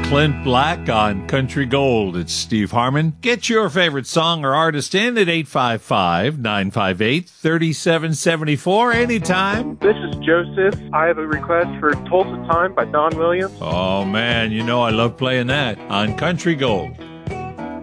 Clint Black on Country Gold. It's Steve Harmon. Get your favorite song or artist in at 855-958-3774 anytime. This is Joseph. I have a request for Tulsa Time by Don Williams. Oh, man, you know I love playing that on Country Gold.